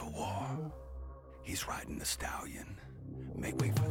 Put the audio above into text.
for war. He's riding the stallion. Make way for